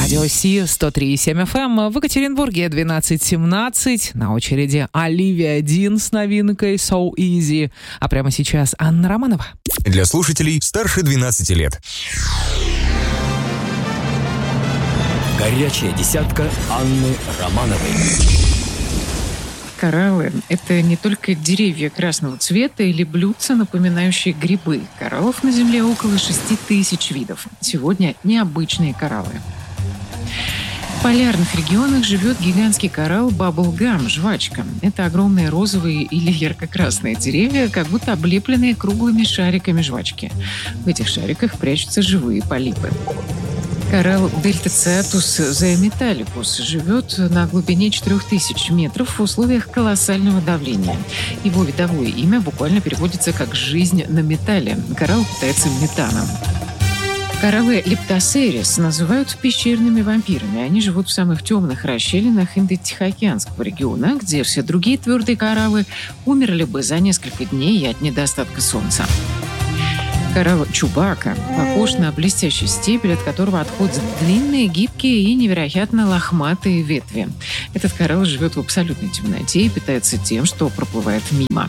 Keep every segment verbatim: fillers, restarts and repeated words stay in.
Радио Си сто три и семь эф эм. В Екатеринбурге двенадцать семнадцать. На очереди Оливия Дин с новинкой So Easy. А прямо сейчас Анна Романова. Для слушателей старше двенадцати лет. Горячая десятка Анны Романовой. Кораллы – это не только деревья красного цвета или блюдца, напоминающие грибы. Кораллов на Земле около шести тысяч видов. Сегодня необычные кораллы. В полярных регионах живет гигантский коралл баблгам – жвачка. Это огромные розовые или ярко-красные деревья, как будто облепленные круглыми шариками жвачки. В этих шариках прячутся живые полипы. Коралл Дельтациатус заэметалликус живет на глубине четырех тысяч метров в условиях колоссального давления. Его видовое имя буквально переводится как «жизнь на металле». Коралл питается метаном. Кораллы Лептосерис называют пещерными вампирами. Они живут в самых темных расщелинах Индо-Тихоокеанского региона, где все другие твердые кораллы умерли бы за несколько дней от недостатка солнца. Коралл Чубака похож на блестящий стебель, от которого отходят длинные, гибкие и невероятно лохматые ветви. Этот коралл живет в абсолютной темноте и питается тем, что проплывает мимо.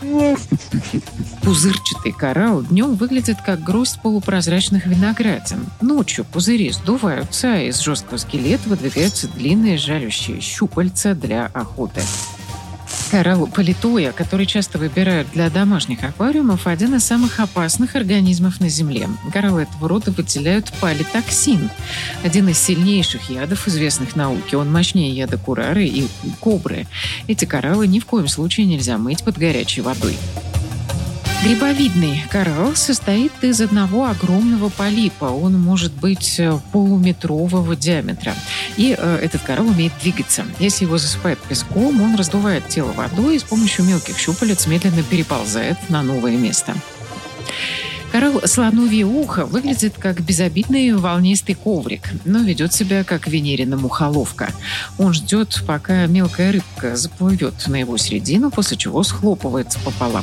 Пузырчатый коралл днем выглядит как гроздь полупрозрачных виноградин. Ночью пузыри сдуваются, а из жесткого скелета выдвигаются длинные жалящие щупальца для охоты. Коралл палитоя, который часто выбирают для домашних аквариумов, один из самых опасных организмов на Земле. Кораллы этого рода выделяют палитоксин, один из сильнейших ядов, известных науке. Он мощнее яда курары и кобры. Эти кораллы ни в коем случае нельзя мыть под горячей водой. Грибовидный коралл состоит из одного огромного полипа. Он может быть полуметрового диаметра. И э, этот коралл умеет двигаться. Если его засыпают песком, он раздувает тело водой и с помощью мелких щупалец медленно переползает на новое место. Коралл слоновье ухо выглядит как безобидный волнистый коврик, но ведет себя как венерина мухоловка. Он ждет, пока мелкая рыбка заплывет на его середину, после чего схлопывается пополам.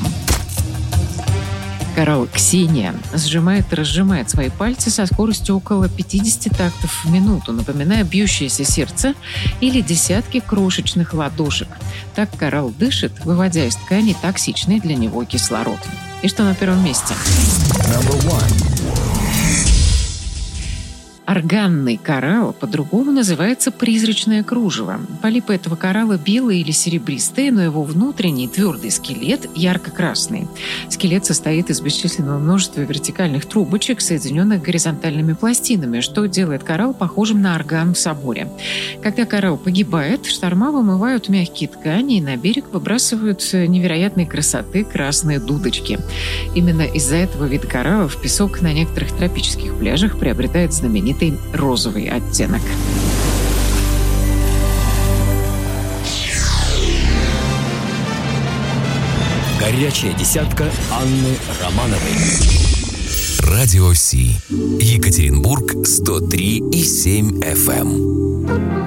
Коралл Ксения сжимает и разжимает свои пальцы со скоростью около пятьдесят тактов в минуту, напоминая бьющееся сердце или десятки крошечных ладошек. Так коралл дышит, выводя из ткани токсичный для него кислород. И что на первом месте? Органный коралл по-другому называется призрачное кружево. Полипы этого коралла белые или серебристые, но его внутренний твердый скелет ярко-красный. Скелет состоит из бесчисленного множества вертикальных трубочек, соединенных горизонтальными пластинами, что делает коралл похожим на орган в соборе. Когда коралл погибает, шторма вымывают мягкие ткани и на берег выбрасывают невероятной красоты красные дудочки. Именно из-за этого вида кораллов песок на некоторых тропических пляжах приобретает знаменитый розовый оттенок. Горячая десятка Анны Романовой. Радио Си. Екатеринбург сто три и семь эф эм.